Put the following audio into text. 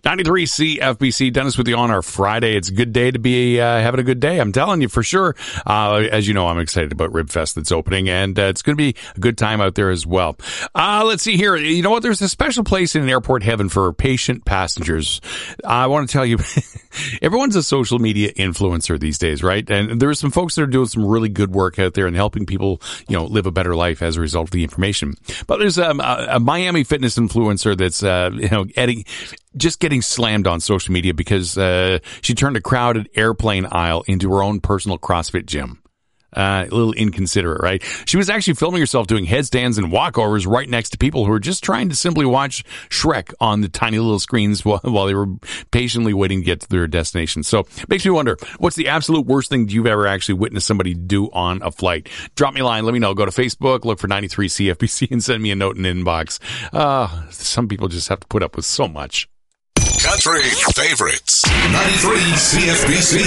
93 CFBC. Dennis with you on our Friday. It's a good day to be having a good day. I'm telling you for sure. As you know, I'm excited about RibFest that's opening, and it's going to be a good time out there as well. Let's see here. You know what? There's a special place in airport heaven for patient passengers. I want to tell you, everyone's a social media influencer these days, right? And there's some folks that are doing some really good work out there and helping people, live a better life as a result of the information. But there's a Miami fitness influencer that's, getting slammed on social media because she turned a crowded airplane aisle into her own personal CrossFit gym. A little inconsiderate, right? She was actually filming herself doing headstands and walkovers right next to people who were just trying to simply watch Shrek on the tiny little screens while they were patiently waiting to get to their destination. So it makes me wonder, what's the absolute worst thing you've ever actually witnessed somebody do on a flight? Drop me a line. Let me know. Go to Facebook, look for 93 CFBC and send me a note in the inbox. Some people just have to put up with so much. Country favorites, 93 CFBC.